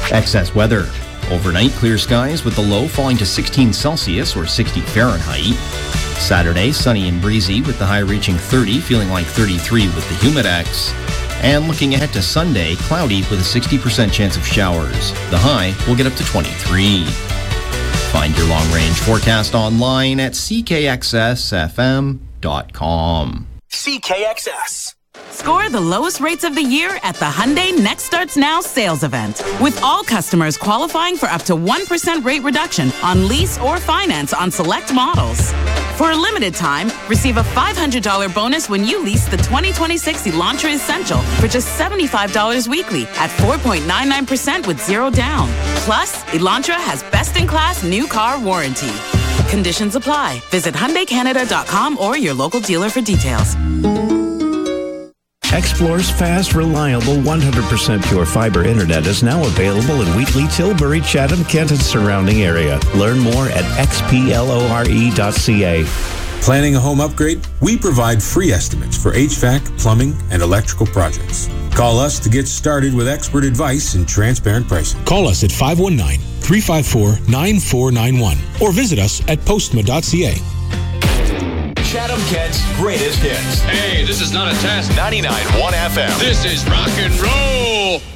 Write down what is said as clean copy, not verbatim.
Excess weather. Overnight, clear skies with the low falling to 16 Celsius or 60 Fahrenheit. Saturday, sunny and breezy with the high reaching 30, feeling like 33 with the Humidex. And looking ahead to Sunday, cloudy with a 60% chance of showers. The high will get up to 23. Find your long-range forecast online at ckxsfm.com. CKXS. Score the lowest rates of the year at the Hyundai Next Starts Now sales event, with all customers qualifying for up to 1% rate reduction on lease or finance on select models. For a limited time, receive a $500 bonus when you lease the 2026 Elantra Essential for just $75 weekly at 4.99% with zero down. Plus, Elantra has best-in-class new car warranty. Conditions apply. Visit HyundaiCanada.com or your local dealer for details. Explore's fast, reliable, 100% pure fiber internet is now available in Wheatley, Tilbury, Chatham, Kent, and surrounding area. Learn more at xplore.ca. Planning a home upgrade? We provide free estimates for HVAC, plumbing, and electrical projects. Call us to get started with expert advice and transparent pricing. Call us at 519-354-9491 or visit us at postma.ca. Chatham Kent's greatest hits. Hey, this is not a test. 99.1 FM. This is rock and roll.